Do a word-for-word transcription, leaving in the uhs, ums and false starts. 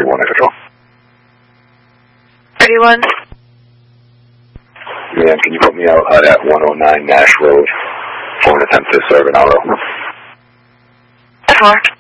thirty-one, I control. thirty-one. Yeah, can you put me out uh, at one oh nine Nash Road for an attempt to serve an auto? That's work.